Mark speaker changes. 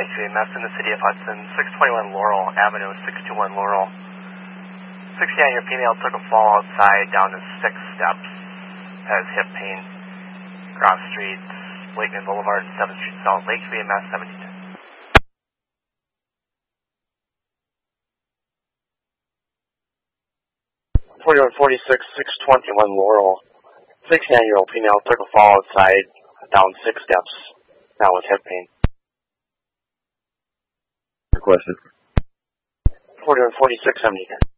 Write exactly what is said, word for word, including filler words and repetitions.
Speaker 1: Lakeview E M S in the City of Hudson, six twenty-one Laurel Avenue, six two one Laurel. sixty-nine-year female took a fall outside down to six steps, has hip pain. Cross Street, Wakeman Boulevard, seventh Street South, Lakeview E M S seventy ten.
Speaker 2: forty-one forty-six, six twenty-one Laurel. sixty-nine-year-old female took a fall outside down six steps, now with hip pain.
Speaker 3: Requested.
Speaker 2: forty-one forty-six, seventy ten.